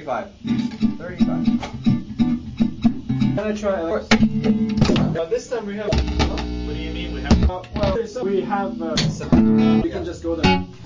35. 35. Can I try? Of course. This time we have. What do you mean we have? Well, we have. Some- We can just go there.